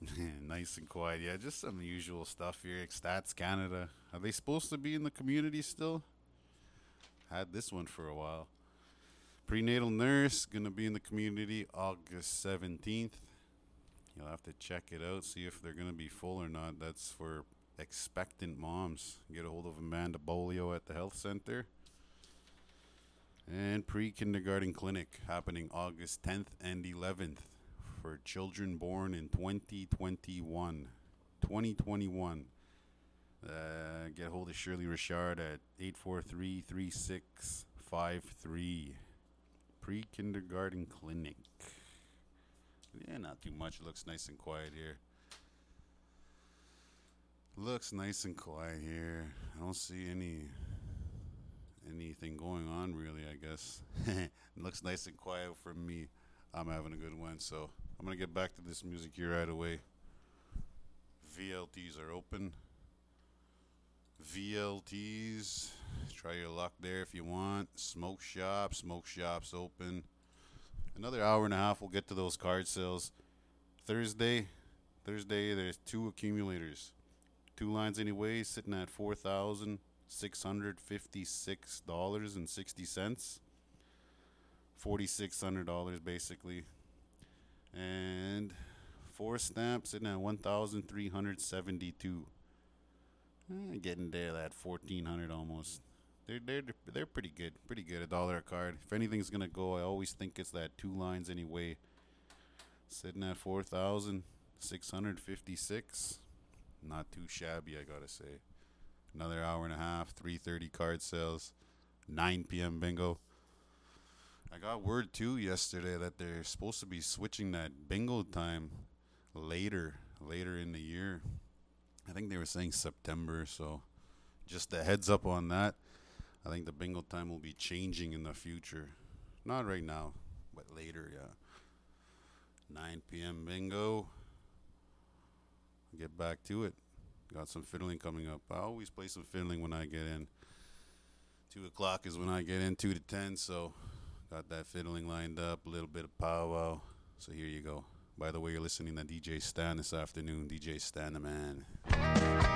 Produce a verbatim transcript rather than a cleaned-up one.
Nice and quiet. Yeah, just some usual stuff here. Stats Canada. Are they supposed to be in the community still? Had this one for a while. Prenatal nurse gonna be in the community August seventeenth. You'll have to check it out, see if they're gonna be full or not. That's for expectant moms. Get a hold of Amanda Bolio at the health center. And pre kindergarten clinic happening August tenth and eleventh for children born in twenty twenty-one. twenty twenty-one. Uh, get a hold of Shirley Richard at eight four three, three six five three. Pre kindergarten clinic. Yeah, not too much. Looks nice and quiet here. Looks nice and quiet here. I don't see any anything going on really, I guess. It looks nice and quiet for me. I'm having a good one, so I'm gonna get back to this music here right away. V L Ts are open. V L Ts, try your luck there if you want. Smoke shop, smoke shops open. Another hour and a half, we'll get to those card sales. Thursday, Thursday, there's two accumulators. Two lines anyway, sitting at four thousand six hundred fifty-six dollars and sixty cents. forty-six hundred dollars basically. And four stamps sitting at one thousand three hundred seventy-two dollars. Eh, getting there at fourteen hundred dollars almost. They're, they're, they're pretty good. Pretty good. A dollar a card. If anything's going to go, I always think it's that two lines anyway. Sitting at four thousand six hundred fifty-six dollars. Not too shabby, I gotta say. Another hour and a half, three thirty card sales, nine p.m. bingo. I got word too yesterday that they're supposed to be switching that bingo time later, later in the year. I think they were saying September, so just a heads up on that. I think the bingo time will be changing in the future. Not right now, but later, yeah. nine p.m. bingo. Get back to it. Got some fiddling coming up. I always play some fiddling when I get in. Two o'clock is when I get in, two to ten. So got that fiddling lined up. A little bit of powwow. So here you go. By the way, you're listening to D J Stan this afternoon. D J Stan the man.